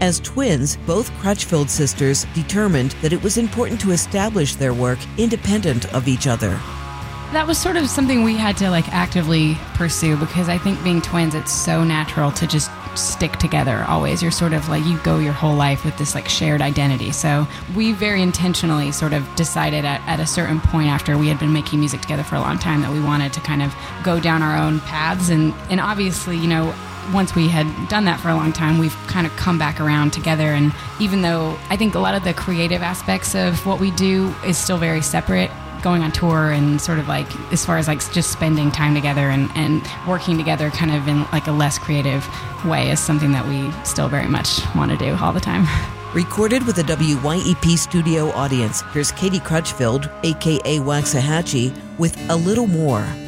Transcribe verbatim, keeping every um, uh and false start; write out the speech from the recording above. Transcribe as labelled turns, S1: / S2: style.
S1: As twins, both Crutchfield sisters determined that it was important to establish their work independent of each other.
S2: That was sort of something we had to like actively pursue, because I think being twins, it's so natural to just stick together always. You're sort of like, you go your whole life with this like shared identity. So we very intentionally sort of decided at, at a certain point after we had been making music together for a long time that we wanted to kind of go down our own paths. And, and obviously, you know, once we had done that for a long time, we've kind of come back around together. And even though I think a lot of the creative aspects of what we do is still very separate, going on tour and sort of like as far as like just spending time together and, and working together kind of in like a less creative way is something that we still very much want to do all the time.
S1: Recorded with a W Y E P studio audience, here's Katie Crutchfield, a k a. Waxahachie, with A Little More.